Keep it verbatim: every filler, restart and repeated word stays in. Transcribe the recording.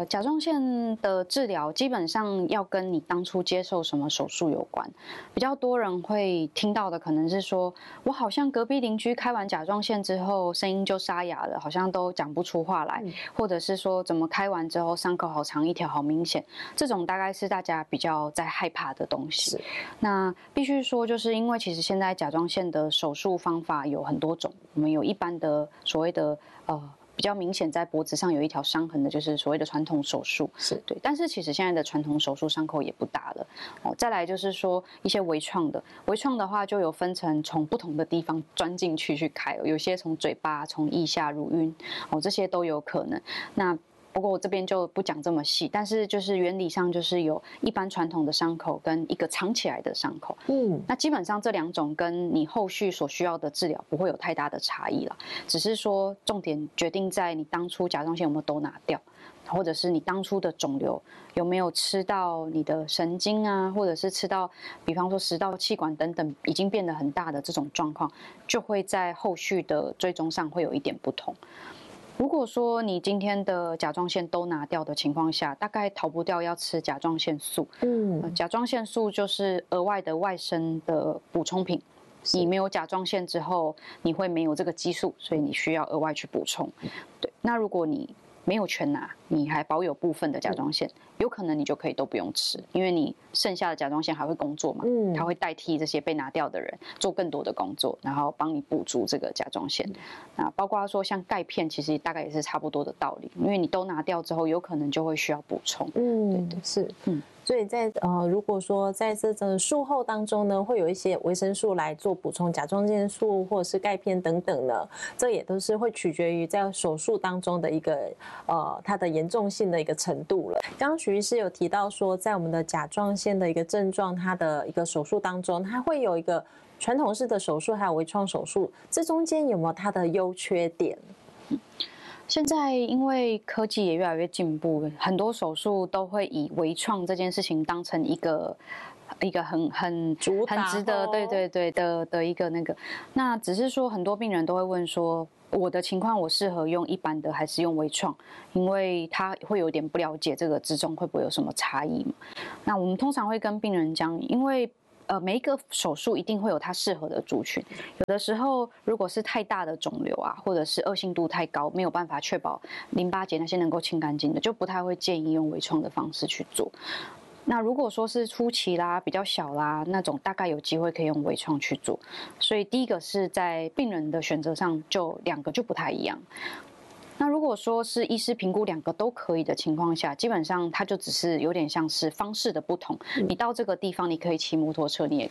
呃，甲状腺的治疗基本上要跟你当初接受什么手术有关。比较多人会听到的可能是说，我好像隔壁邻居开完甲状腺之后声音就沙哑了，好像都讲不出话来，嗯、或者是说怎么开完之后伤口好长一条，好明显。这种大概是大家比较在害怕的东西。那必须说，就是因为其实现在甲状腺的手术方法有很多种，我们有一般的所谓的呃。比较明显，在脖子上有一条伤痕的，就是所谓的传统手术， 是对。但是其实现在的传统手术伤口也不大了哦。再来就是说一些微创的，微创的话就有分成从不同的地方钻进去去开，有些从嘴巴、从腋下、乳晕哦，这些都有可能。那不过我这边就不讲这么细，但是就是原理上就是有一般传统的伤口跟一个藏起来的伤口，嗯，那基本上这两种跟你后续所需要的治疗不会有太大的差异了，只是说重点决定在你当初甲状腺有没有都拿掉，或者是你当初的肿瘤有没有吃到你的神经啊，或者是吃到比方说食道、气管等等已经变得很大的这种状况，就会在后续的追踪上会有一点不同。如果说你今天的甲状腺都拿掉的情况下，大概逃不掉要吃甲状腺素。嗯、呃，甲状腺素就是额外的外生的补充品。你没有甲状腺之后，你会没有这个激素，所以你需要额外去补充。对，那如果你没有全拿，你还保有部分的甲状腺，有可能你就可以都不用吃，因为你剩下的甲状腺还会工作嘛，嗯，它会代替这些被拿掉的人做更多的工作，然后帮你补足这个甲状腺。那包括说像钙片，其实大概也是差不多的道理，因为你都拿掉之后，有可能就会需要补充。 嗯，对对是，嗯。所以在呃，如果说在这个术后当中呢，会有一些维生素来做补充，甲状腺素或者是钙片等等呢，这也都是会取决于在手术当中的一个呃它的严重性的一个程度了。刚刚许医师有提到说，在我们的甲状腺的一个症状，它的一个手术当中，它会有一个传统式的手术，还有微创手术，这中间有没有它的优缺点？ 现在因为科技也越来越进步，很多手术都会以微创这件事情当成一个一个很很很值得对对对的的一个那个。那只是说很多病人都会问说，我的情况我适合用一般的还是用微创？因为他会有点不了解这个之中会不会有什么差异嘛。那我们通常会跟病人讲，因为呃，每一个手术一定会有它适合的族群。有的时候，如果是太大的肿瘤啊，或者是恶性度太高，没有办法确保淋巴结那些能够清干净的，就不太会建议用微创的方式去做。那如果说是初期啦、比较小啦那种，大概有机会可以用微创去做。所以第一个是在病人的选择上，就两个就不太一样。那如果说是医师评估两个都可以的情况下，基本上它就只是有点像是方式的不同。你到这个地方，你可以骑摩托车，你也